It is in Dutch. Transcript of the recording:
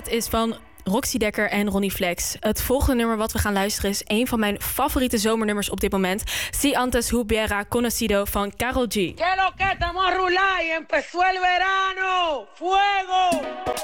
Red is van Roxy Dekker en Ronnie Flex. Het volgende nummer wat we gaan luisteren is een van mijn favoriete zomernummers op dit moment. Si antes hubiera conocido van Karol G. Que lo que estamos a rular y empezó el verano. Fuego!